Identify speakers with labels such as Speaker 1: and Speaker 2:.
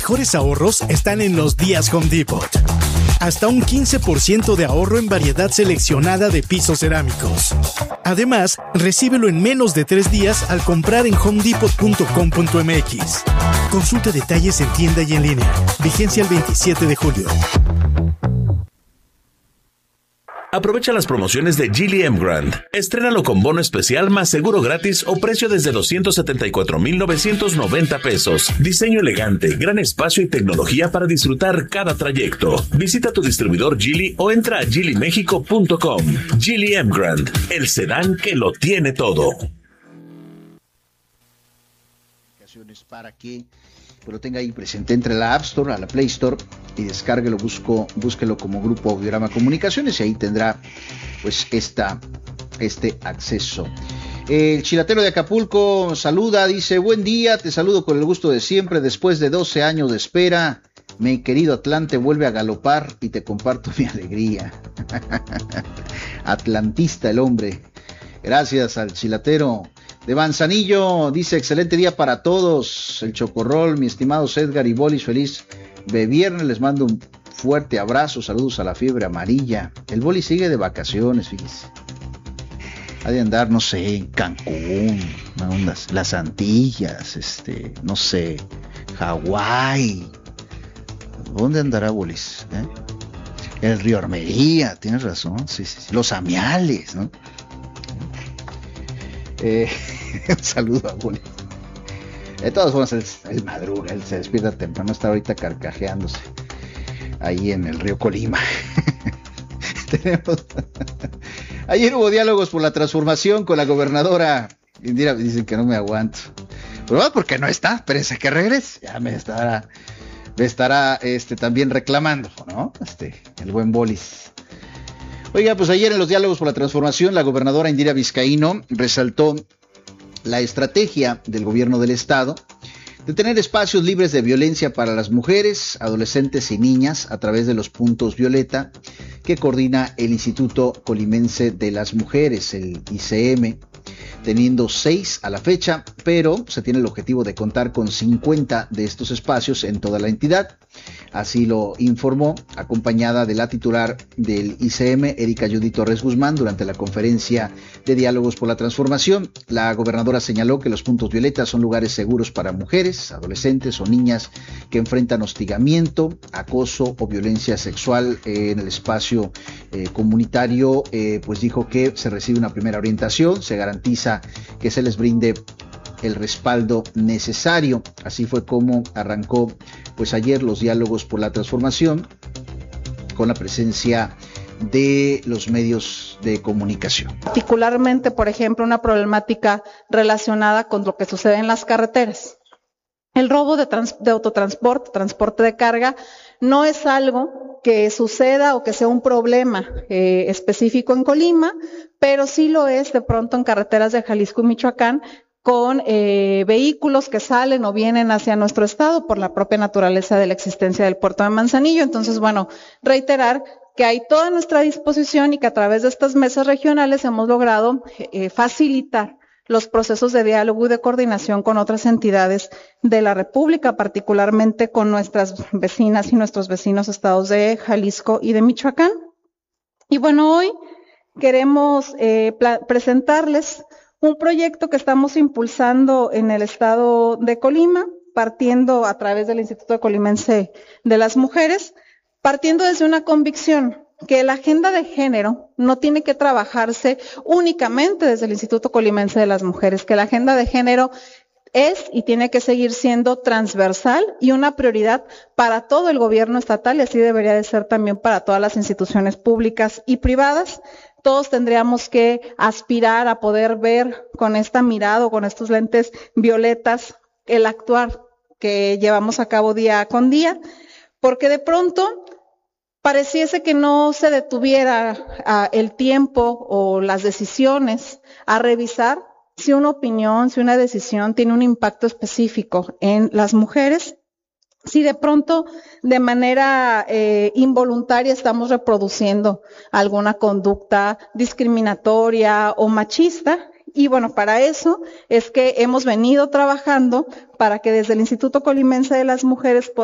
Speaker 1: mejores ahorros están en los días Home Depot. Hasta un 15% de ahorro en variedad seleccionada de pisos cerámicos. Además, recíbelo en menos de 3 días al comprar en homedepot.com.mx. Consulta detalles en tienda y en línea. Vigencia el 27 de julio.
Speaker 2: Aprovecha las promociones de Geely Emgrand. Estrénalo con bono especial más seguro gratis o precio desde 274,990 pesos. Diseño elegante, gran espacio y tecnología para disfrutar cada trayecto. Visita tu distribuidor Geely o entra a geelymexico.com. Geely Emgrand, el sedán que lo tiene todo.
Speaker 3: Para que lo tenga ahí presente, entre la App Store a la Play Store y descárguelo, búsquelo como Grupo Audiorama Comunicaciones y ahí tendrá pues este acceso. El chilatero de Acapulco saluda, dice: buen día, te saludo con el gusto de siempre, después de 12 años de espera, mi querido Atlante vuelve a galopar y te comparto mi alegría. Atlantista el hombre. Gracias al chilatero de Manzanillo, dice: excelente día para todos, el Chocorrol, mi estimado Edgar y Bolis, feliz de viernes, les mando un fuerte abrazo, saludos a la fiebre amarilla. El Bolis sigue de vacaciones, fíjese, ha de andar, no sé, en Cancún, las Antillas, no sé, Hawái. ¿Dónde andará Bolis? El Río Armería, tienes razón, sí, los Amiales, ¿no? Un saludo a Bolis. De todas formas, él madruga, él se despierta temprano, está ahorita carcajeándose ahí en el río Colima. Ayer hubo diálogos por la transformación con la gobernadora Indira. Dicen que no me aguanto, pero no, porque no está, espérense que regrese, ya me estará también reclamando, ¿no? El buen Bolis. Oiga, pues ayer en los diálogos por la transformación, la gobernadora Indira Vizcaíno resaltó la estrategia del gobierno del estado de tener espacios libres de violencia para las mujeres, adolescentes y niñas a través de los puntos violeta que coordina el Instituto Colimense de las Mujeres, el ICM, teniendo 6 a la fecha, pero se tiene el objetivo de contar con 50 de estos espacios en toda la entidad. Así lo informó, acompañada de la titular del ICM, Erika Judy Torres Guzmán, durante la conferencia de diálogos por la transformación. La gobernadora señaló que los puntos violetas son lugares seguros para mujeres, adolescentes o niñas que enfrentan hostigamiento, acoso o violencia sexual en el espacio comunitario. Pues dijo que se recibe una primera orientación, se garantiza que se les brinde el respaldo necesario. Así fue como arrancó pues ayer los diálogos por la transformación, con la presencia de los medios de comunicación.
Speaker 4: Particularmente, por ejemplo, una problemática relacionada con lo que sucede en las carreteras. El robo de autotransporte, transporte de carga, no es algo que suceda o que sea un problema específico en Colima, pero sí lo es de pronto en carreteras de Jalisco y Michoacán, con vehículos que salen o vienen hacia nuestro estado por la propia naturaleza de la existencia del puerto de Manzanillo. Entonces, bueno, reiterar que hay toda nuestra disposición y que a través de estas mesas regionales hemos logrado facilitar los procesos de diálogo y de coordinación con otras entidades de la República, particularmente con nuestras vecinas y nuestros vecinos estados de Jalisco y de Michoacán. Y bueno, hoy queremos presentarles un proyecto que estamos impulsando en el estado de Colima, partiendo a través del Instituto Colimense de las Mujeres, partiendo desde una convicción que la agenda de género no tiene que trabajarse únicamente desde el Instituto Colimense de las Mujeres, que la agenda de género es y tiene que seguir siendo transversal y una prioridad para todo el gobierno estatal, y así debería de ser también para todas las instituciones públicas y privadas. Todos tendríamos que aspirar a poder ver con esta mirada o con estos lentes violetas el actuar que llevamos a cabo día con día, porque de pronto pareciese que no se detuviera el tiempo o las decisiones a revisar si una opinión, si una decisión tiene un impacto específico en las mujeres, si de pronto de manera involuntaria estamos reproduciendo alguna conducta discriminatoria o machista. Y bueno, para eso es que hemos venido trabajando para que desde el Instituto Colimense de las Mujeres